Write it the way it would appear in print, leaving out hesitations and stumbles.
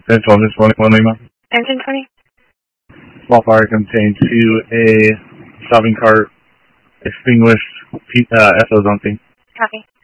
Central Engine 21 Lima. Engine 20. Small fire contained to a shopping cart, extinguished, SOs on scene. Copy.